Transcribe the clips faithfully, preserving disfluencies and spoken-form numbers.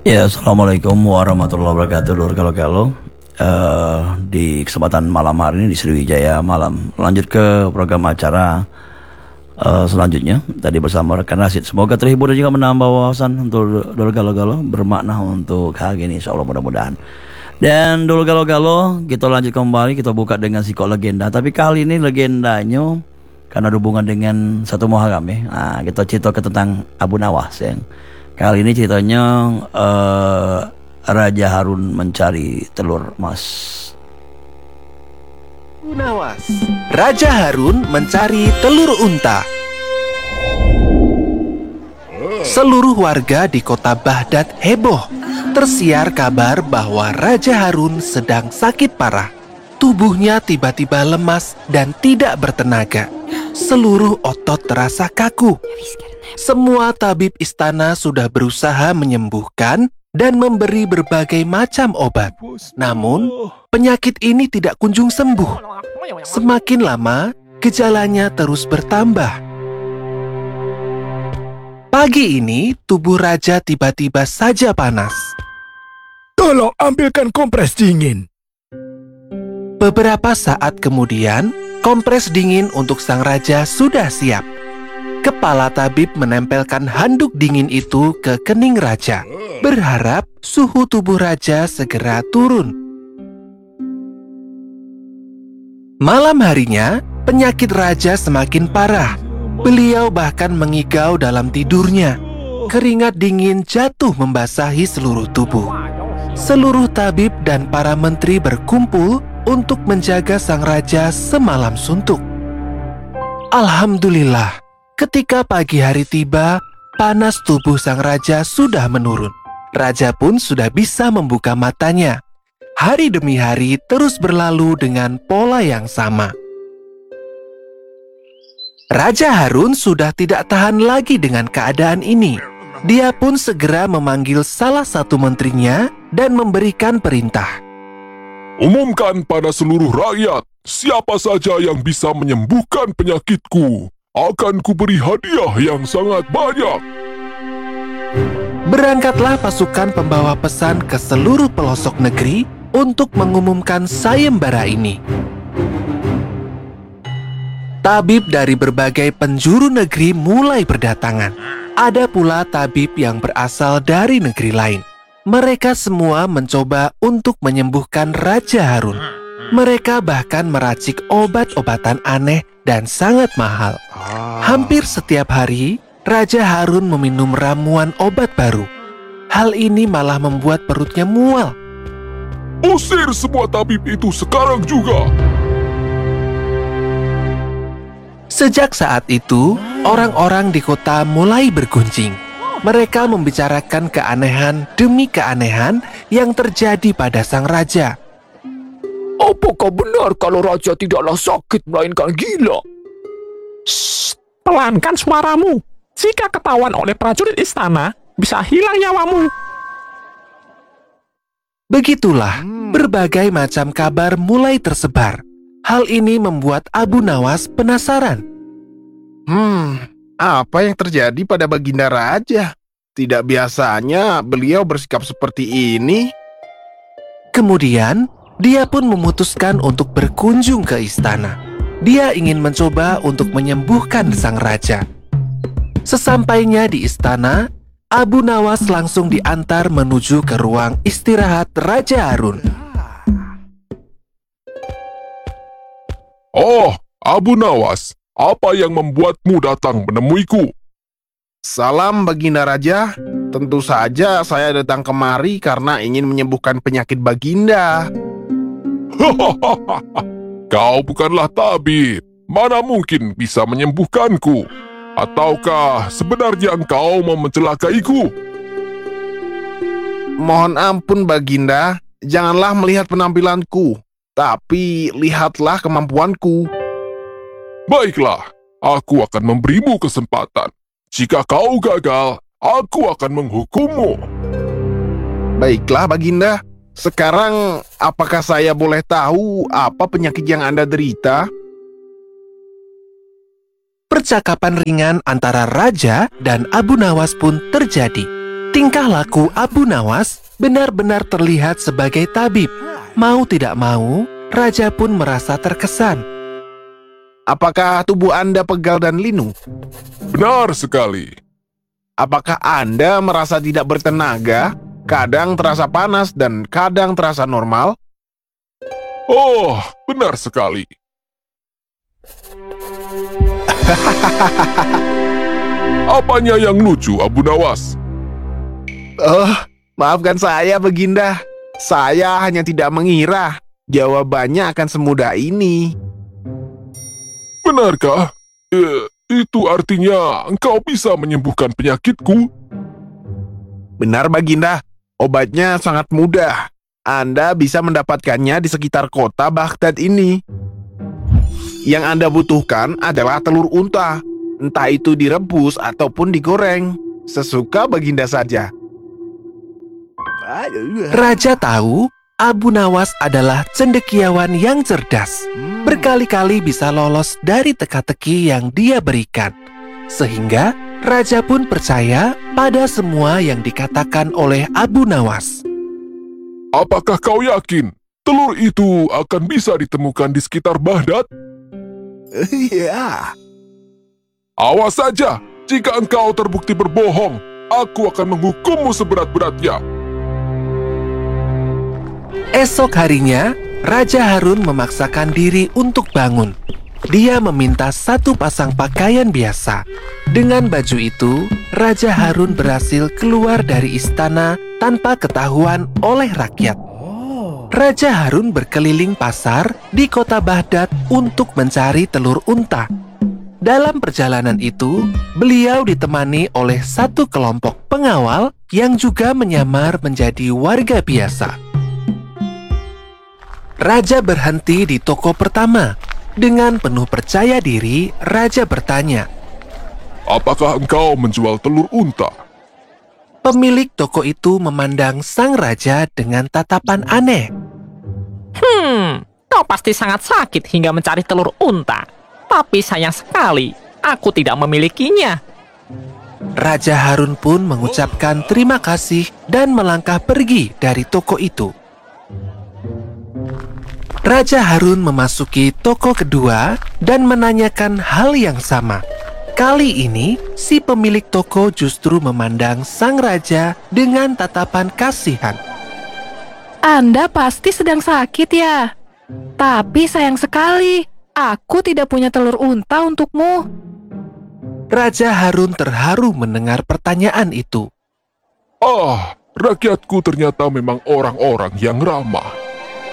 Ya, Assalamualaikum warahmatullahi wabarakatuh. Lur kalau kalau eh, di kesempatan malam hari ini di Sriwijaya Malam, lanjut ke program acara eh, selanjutnya tadi bersama rekan Rasid. Semoga terhibur dan juga menambah wawasan untuk dulu galau-galau, bermakna untuk hari ini, insya Allah mudah-mudahan. Dan dulu galau-galau kita lanjut kembali, kita buka dengan psiko legenda. Tapi kali ini legendanya karena ada hubungan dengan satu Muharram ya. Nah, kita cerita ke tentang Abu Nawas yang kali ini ceritanya uh, Raja Harun mencari telur emas. Abu Nawas, Raja Harun mencari telur unta. Seluruh warga di kota Baghdad heboh. Tersiar kabar bahwa Raja Harun sedang sakit parah. Tubuhnya tiba-tiba lemas dan tidak bertenaga. Seluruh otot terasa kaku. Semua tabib istana sudah berusaha menyembuhkan dan memberi berbagai macam obat. Namun, penyakit ini tidak kunjung sembuh. Semakin lama, gejalanya terus bertambah. Pagi ini, tubuh raja tiba-tiba saja panas. Tolong ambilkan kompres dingin. Beberapa saat kemudian, kompres dingin untuk sang raja sudah siap. Kepala tabib menempelkan handuk dingin itu ke kening raja, berharap suhu tubuh raja segera turun. Malam harinya, penyakit raja semakin parah. Beliau bahkan mengigau dalam tidurnya. Keringat dingin jatuh membasahi seluruh tubuh. Seluruh tabib dan para menteri berkumpul untuk menjaga sang raja semalam suntuk. Alhamdulillah. Ketika pagi hari tiba, panas tubuh sang raja sudah menurun. Raja pun sudah bisa membuka matanya. Hari demi hari terus berlalu dengan pola yang sama. Raja Harun sudah tidak tahan lagi dengan keadaan ini. Dia pun segera memanggil salah satu menterinya dan memberikan perintah. Umumkan pada seluruh rakyat, siapa saja yang bisa menyembuhkan penyakitku, akan kuberi hadiah yang sangat banyak. Berangkatlah pasukan pembawa pesan ke seluruh pelosok negeri untuk mengumumkan sayembara ini. Tabib dari berbagai penjuru negeri mulai berdatangan. Ada pula tabib yang berasal dari negeri lain. Mereka semua mencoba untuk menyembuhkan Raja Harun. Mereka bahkan meracik obat-obatan aneh dan sangat mahal. Hampir setiap hari, Raja Harun meminum ramuan obat baru. Hal ini malah membuat perutnya mual. Usir semua tabib itu sekarang juga. Sejak saat itu, orang-orang di kota mulai bergunjing. Mereka membicarakan keanehan demi keanehan yang terjadi pada sang raja. Apakah benar kalau raja tidaklah sakit melainkan gila? Shh, pelankan suaramu. Jika ketahuan oleh prajurit istana, bisa hilang nyawamu. Begitulah, berbagai macam kabar mulai tersebar. Hal ini membuat Abu Nawas penasaran. Hmm, apa yang terjadi pada Baginda Raja? Tidak biasanya beliau bersikap seperti ini. Kemudian, dia pun memutuskan untuk berkunjung ke istana. Dia ingin mencoba untuk menyembuhkan sang raja. Sesampainya di istana, Abu Nawas langsung diantar menuju ke ruang istirahat Raja Harun. Oh, Abu Nawas, apa yang membuatmu datang menemuiku? Salam Baginda Raja. Tentu saja saya datang kemari karena ingin menyembuhkan penyakit Baginda. Hahaha, kau bukanlah tabib. Mana mungkin bisa menyembuhkanku? Ataukah sebenarnya engkau mau mencelakaiku? Mohon ampun Baginda, janganlah melihat penampilanku, tapi lihatlah kemampuanku. Baiklah, aku akan memberimu kesempatan. Jika kau gagal, aku akan menghukummu. Baiklah Baginda, sekarang apakah saya boleh tahu apa penyakit yang Anda derita? Percakapan ringan antara raja dan Abu Nawas pun terjadi. Tingkah laku Abu Nawas benar-benar terlihat sebagai tabib. Mau tidak mau, raja pun merasa terkesan. Apakah tubuh Anda pegal dan linu? Benar sekali. Apakah Anda merasa tidak bertenaga? Kadang terasa panas dan kadang terasa normal? Oh, benar sekali. Apanya yang lucu, Abu Nawas? Oh, maafkan saya, Baginda. Saya hanya tidak mengira jawabannya akan semudah ini. Benarkah? Eh, itu artinya engkau bisa menyembuhkan penyakitku? Benar, Baginda. Obatnya sangat mudah. Anda bisa mendapatkannya di sekitar kota Baghdad ini. Yang Anda butuhkan adalah telur unta. Entah itu direbus ataupun digoreng. Sesuka Baginda saja. Raja tahu Abu Nawas adalah cendekiawan yang cerdas. Berkali-kali bisa lolos dari teka-teki yang dia berikan. Sehingga raja pun percaya pada semua yang dikatakan oleh Abu Nawas. Apakah kau yakin telur itu akan bisa ditemukan di sekitar Baghdad? Iya. Awas saja, jika engkau terbukti berbohong, aku akan menghukummu seberat-beratnya. Esok harinya, Raja Harun memaksakan diri untuk bangun. Dia meminta satu pasang pakaian biasa. Dengan baju itu, Raja Harun berhasil keluar dari istana tanpa ketahuan oleh rakyat. Raja Harun berkeliling pasar di kota Baghdad untuk mencari telur unta. Dalam perjalanan itu, beliau ditemani oleh satu kelompok pengawal yang juga menyamar menjadi warga biasa. Raja berhenti di toko pertama. Dengan penuh percaya diri, Raja bertanya, Apakah engkau menjual telur unta? Pemilik toko itu memandang sang raja dengan tatapan aneh. Hmm, kau pasti sangat sakit hingga mencari telur unta. Tapi sayang sekali, aku tidak memilikinya. Raja Harun pun mengucapkan terima kasih dan melangkah pergi dari toko itu. Raja Harun memasuki toko kedua dan menanyakan hal yang sama. Kali ini, si pemilik toko justru memandang sang raja dengan tatapan kasihan. Anda pasti sedang sakit ya? Tapi sayang sekali, aku tidak punya telur unta untukmu. Raja Harun terharu mendengar pertanyaan itu. Ah, rakyatku ternyata memang orang-orang yang ramah.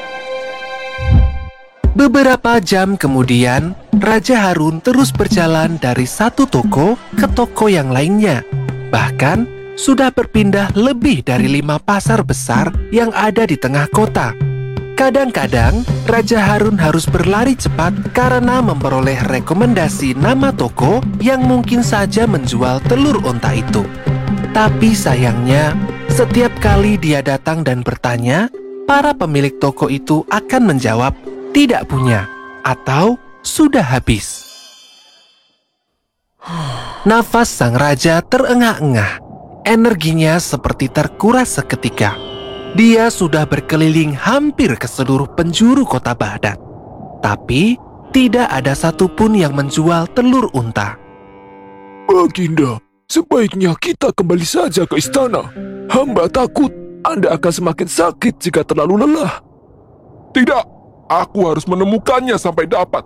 Beberapa jam kemudian, Raja Harun terus berjalan dari satu toko ke toko yang lainnya. Bahkan, sudah berpindah lebih dari lima pasar besar yang ada di tengah kota. Kadang-kadang, Raja Harun harus berlari cepat karena memperoleh rekomendasi nama toko yang mungkin saja menjual telur unta itu. Tapi sayangnya, setiap kali dia datang dan bertanya, para pemilik toko itu akan menjawab, tidak punya, atau sudah habis. Nafas sang raja terengah-engah. Energinya seperti terkuras seketika. Dia sudah berkeliling hampir ke seluruh penjuru kota Baghdad. Tapi, tidak ada satupun yang menjual telur unta. Baginda, sebaiknya kita kembali saja ke istana. Hamba takut Anda akan semakin sakit jika terlalu lelah. Tidak. Aku harus menemukannya sampai dapat.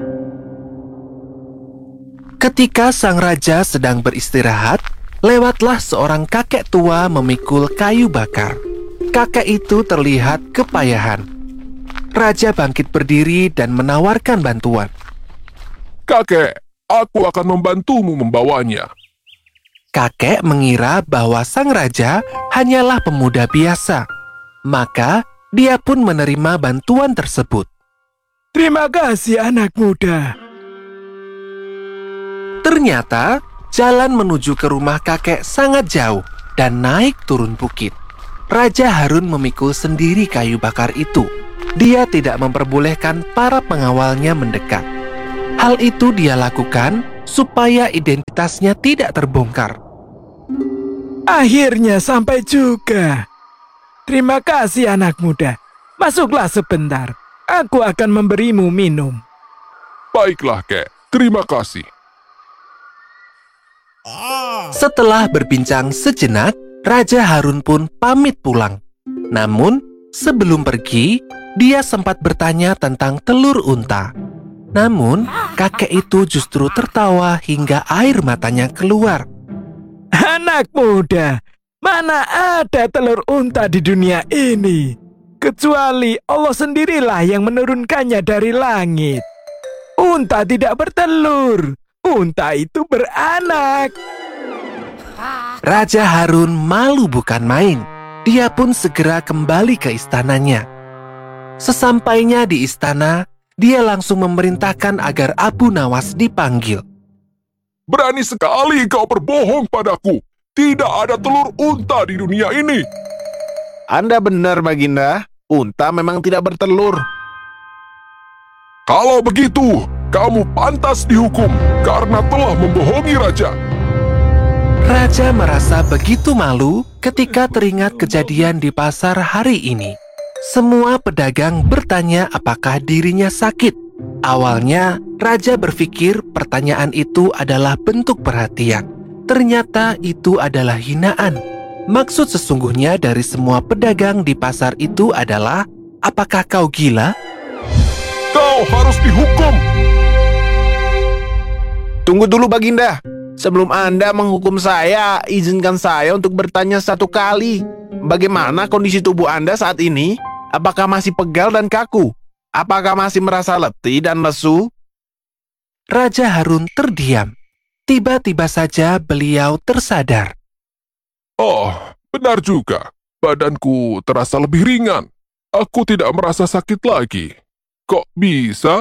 Ketika sang raja sedang beristirahat, lewatlah seorang kakek tua memikul kayu bakar. Kakek itu terlihat kepayahan. Raja bangkit berdiri dan menawarkan bantuan. Kakek, aku akan membantumu membawanya. Kakek mengira bahwa sang raja hanyalah pemuda biasa. Maka, dia pun menerima bantuan tersebut. Terima kasih anak muda. Ternyata, jalan menuju ke rumah kakek sangat jauh dan naik turun bukit. Raja Harun memikul sendiri kayu bakar itu. Dia tidak memperbolehkan para pengawalnya mendekat. Hal itu dia lakukan supaya identitasnya tidak terbongkar. Akhirnya sampai juga. Terima kasih anak muda. Masuklah sebentar. Aku akan memberimu minum. Baiklah, Kek. Terima kasih. Setelah berbincang sejenak, Raja Harun pun pamit pulang. Namun, sebelum pergi, dia sempat bertanya tentang telur unta. Namun, kakek itu justru tertawa hingga air matanya keluar. Anak muda, mana ada telur unta di dunia ini? Kecuali Allah sendirilah yang menurunkannya dari langit. Unta tidak bertelur. Unta itu beranak. Raja Harun malu bukan main. Dia pun segera kembali ke istananya. Sesampainya di istana, dia langsung memerintahkan agar Abu Nawas dipanggil. Berani sekali kau berbohong padaku. Tidak ada telur unta di dunia ini. Anda benar, Baginda. Unta memang tidak bertelur. Kalau begitu, kamu pantas dihukum karena telah membohongi raja. Raja merasa begitu malu ketika teringat kejadian di pasar hari ini. Semua pedagang bertanya apakah dirinya sakit. Awalnya, Raja berpikir pertanyaan itu adalah bentuk perhatian. Ternyata itu adalah hinaan. Maksud sesungguhnya dari semua pedagang di pasar itu adalah, apakah kau gila? Kau harus dihukum. Tunggu dulu, Baginda. Sebelum Anda menghukum saya, izinkan saya untuk bertanya satu kali. Bagaimana kondisi tubuh Anda saat ini? Apakah masih pegal dan kaku? Apakah masih merasa letih dan lesu? Raja Harun terdiam. Tiba-tiba saja beliau tersadar. Oh, benar juga. Badanku terasa lebih ringan. Aku tidak merasa sakit lagi. Kok bisa?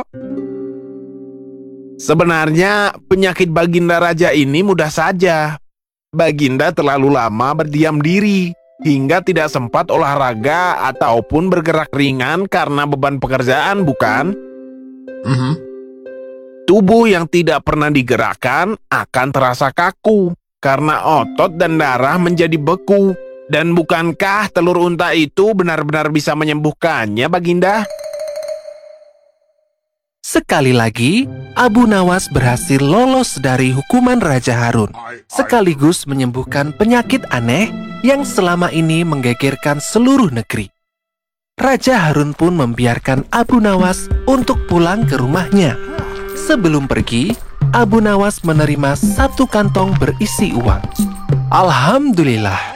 Sebenarnya penyakit Baginda Raja ini mudah saja. Baginda terlalu lama berdiam diri hingga tidak sempat olahraga ataupun bergerak ringan karena beban pekerjaan, bukan? Mm-hmm. Tubuh yang tidak pernah digerakkan akan terasa kaku karena otot dan darah menjadi beku. Dan bukankah telur unta itu benar-benar bisa menyembuhkannya, Baginda? Sekali lagi, Abu Nawas berhasil lolos dari hukuman Raja Harun, sekaligus menyembuhkan penyakit aneh yang selama ini menggegerkan seluruh negeri. Raja Harun pun membiarkan Abu Nawas untuk pulang ke rumahnya. Sebelum pergi, Abu Nawas menerima satu kantong berisi uang. Alhamdulillah,